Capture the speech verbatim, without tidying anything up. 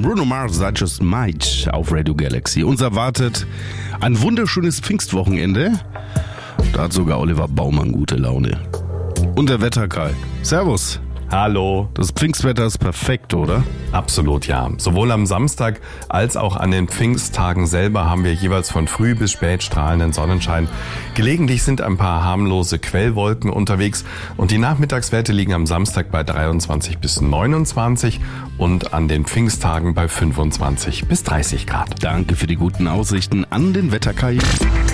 Bruno Mars, I Just Might auf Radio Galaxy. Uns erwartet ein wunderschönes Pfingstwochenende. Da hat sogar Oliver Baumann gute Laune. Und der Wetterkai. Servus. Hallo. Das Pfingstwetter ist perfekt, oder? Absolut, ja. Sowohl am Samstag als auch an den Pfingsttagen selber haben wir jeweils von früh bis spät strahlenden Sonnenschein. Gelegentlich sind ein paar harmlose Quellwolken unterwegs und die Nachmittagswerte liegen am Samstag bei dreiundzwanzig bis neunundzwanzig und an den Pfingsttagen bei fünfundzwanzig bis dreißig Grad. Danke für die guten Aussichten an den Wetterkai.